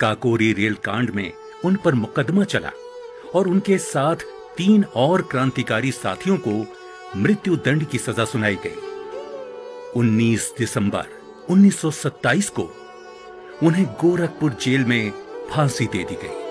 Kakori rail कांड में उन पर मुकदमा चला और उनके साथ 3 और क्रांतिकारी साथियों को मृत्यु दंड की सजा सुनाई गई। 19 दिसंबर 1927 को उन्हें गोरखपुर जेल में फांसी दे दी गई।